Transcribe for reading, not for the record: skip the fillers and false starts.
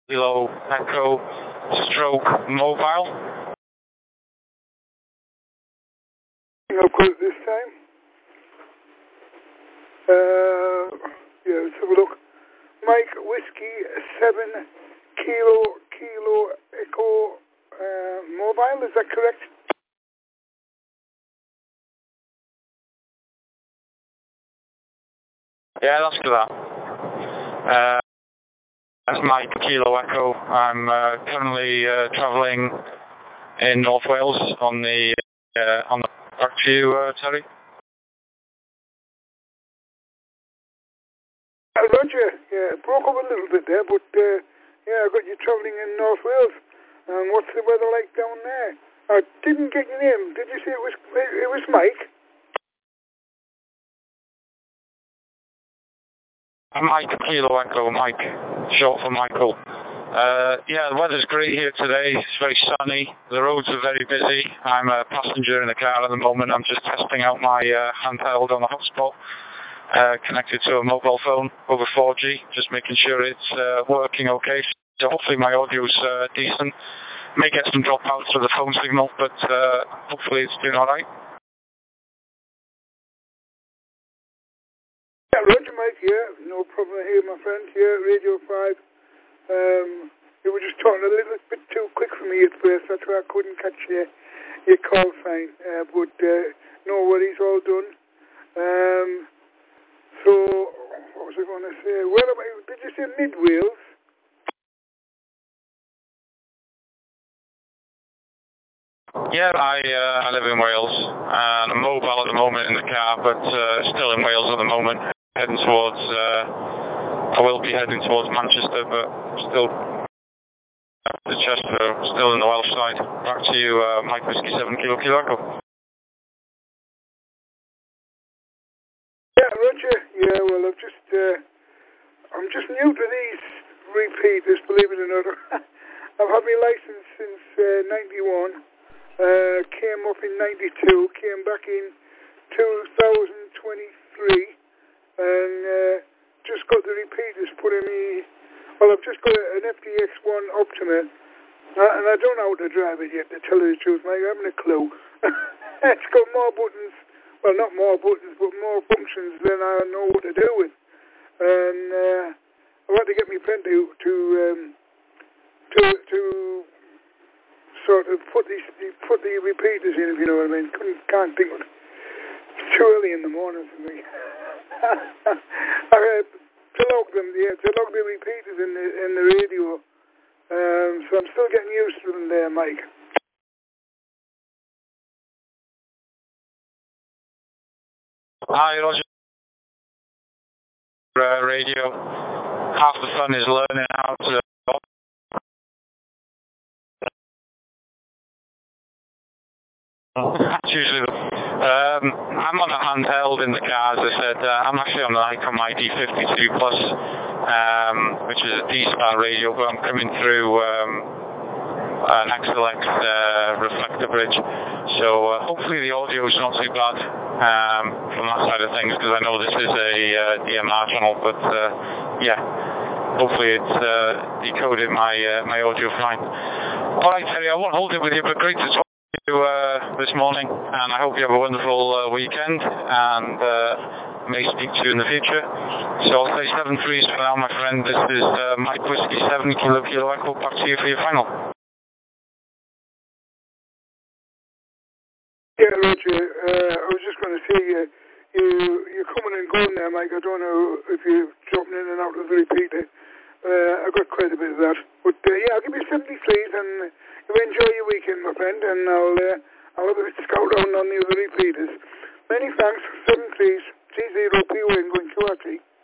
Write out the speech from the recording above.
Kilo Echo Stroke Mobile. I've got it this time. Yeah, let's have a look. Mike Whiskey 7 Kilo Echo Mobile, is that correct? Yeah, that's correct. That's Mike Kilo Echo. I'm currently travelling in North Wales on the back to you, Terry. Roger, yeah, it broke up a little bit there, but yeah, I got you travelling in North Wales. And what's the weather like down there? I didn't get your name. Did you say it was Mike? Mike Kilo Echo, Mike, short for Michael. Yeah, the weather's great here today. It's very sunny. The roads are very busy. I'm a passenger in the car at the moment. I'm just testing out my handheld on the hotspot, connected to a mobile phone over 4G, just making sure it's working okay. So hopefully my audio's decent. May get some dropouts for the phone signal, but hopefully it's doing alright. Yeah, Roger, Mike, yeah, no problem here, my friend. Yeah, Radio 5. You were just talking a little bit too quick for me at first, that's why I couldn't catch your call sign. But no worries, all done. So, what was I going to say? Where am I? Did you say Mid Wales? Yeah, I live in Wales, and I'm mobile at the moment in the car, but still in Wales at the moment, heading towards, I will be heading towards Manchester, but still to Chester, still in the Welsh side. Back to you, Mike Whiskey 7 Kilo Echo. Yeah, Roger, yeah, well, I'm just new to these repeaters, believe it or not. I've had my license since 91. Came up in 92, came back in 2023, and just got the repeaters put in me. Well, I've just got an FDX1 Optima, and I don't know how to drive it yet, to tell you the truth, mate. I haven't a clue. It's got more buttons, well, not more buttons, but more functions than I know what to do with. And I want to get my friend to sort of put the repeaters in, if you know what I mean. Can't think of it. It's too early in the morning for me. To log the repeaters in the radio. So I'm still getting used to them there, Mike. Hi, Roger. Radio. Half the fun is learning how to. That's usually I'm on a handheld in the car, as I said. I'm actually on the Icon ID52 Plus, which is a D-Star radio, but I'm coming through an XLX reflector bridge. So hopefully the audio is not too bad from that side of things, because I know this is a DMR channel, but yeah, hopefully it's decoded my audio fine. Alright, Terry, I won't hold it with you, but great to talk to you this morning, and I hope you have a wonderful weekend, and may speak to you in the future. So I'll say 7 threes for now, my friend. This is Mike Whiskey 7 Kilo Echo. Back to you for your final. Yeah, Roger, I was just going to say, you're coming and going there, Mike. I don't know if you're dropping in and out of the repeater. I got quite a bit of that. But yeah, I'll give you 70 please, and you enjoy your weekend, my friend, and I'll have a scout on the other repeaters. Many thanks. 7 please. T0PO going QRT.